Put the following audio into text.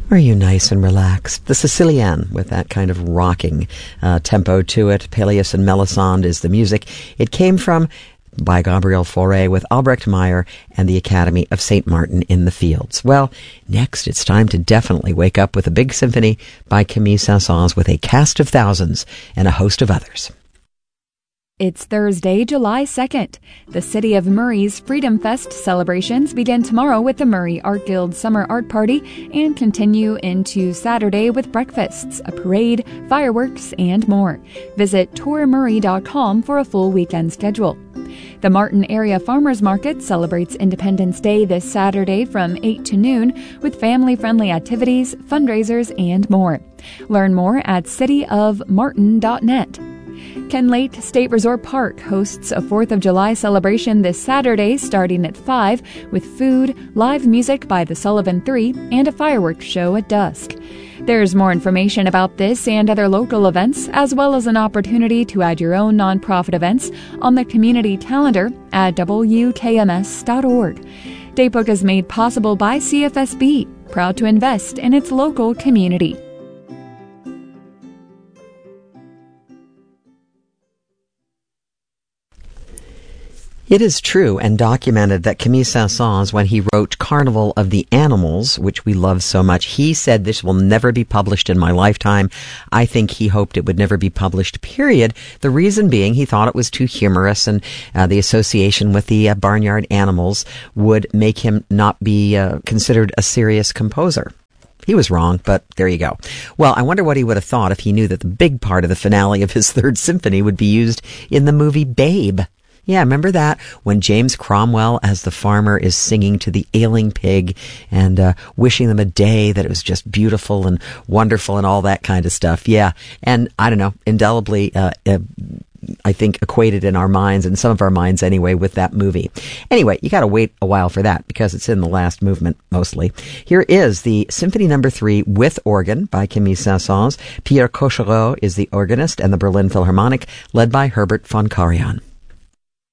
Are you nice and relaxed? The Sicilienne, with that kind of rocking tempo to it. Peleus and Melisande is the music. It came from by Gabriel Fauré with Albrecht Meyer and the Academy of St. Martin in the Fields. Well, next it's time to definitely wake up with a big symphony by Camille Saint-Saëns with a cast of thousands and a host of others. It's Thursday, July 2nd. The City of Murray's Freedom Fest celebrations begin tomorrow with the Murray Art Guild Summer Art Party and continue into Saturday with breakfasts, a parade, fireworks, and more. Visit tourmurray.com for a full weekend schedule. The Martin Area Farmers Market celebrates Independence Day this Saturday from 8 to noon with family-friendly activities, fundraisers, and more. Learn more at cityofmartin.net. Kenlate State Resort Park hosts a 4th of July celebration this Saturday starting at 5 with food, live music by the Sullivan Three, and a fireworks show at dusk. There's more information about this and other local events, as well as an opportunity to add your own nonprofit events on the community calendar at wkms.org. Daybook is made possible by CFSB, proud to invest in its local community. It is true and documented that Camille Saint-Saëns, when he wrote Carnival of the Animals, which we love so much, he said, "This will never be published in my lifetime." I think he hoped it would never be published, period. The reason being he thought it was too humorous, and the association with the barnyard animals would make him not be considered a serious composer. He was wrong, but there you go. Well, I wonder what he would have thought if he knew that the big part of the finale of his Third Symphony would be used in the movie Babe. Yeah, remember that? When James Cromwell, as the farmer, is singing to the ailing pig and wishing them a day that it was just beautiful and wonderful and all that kind of stuff. Yeah, and I don't know, indelibly, I think, equated in our minds, in some of our minds anyway, with that movie. Anyway, you got to wait a while for that because it's in the last movement, mostly. Here is the Symphony No. 3 with organ by Camille Saint-Saëns. Pierre Cochereau is the organist, and the Berlin Philharmonic, led by Herbert von Karajan.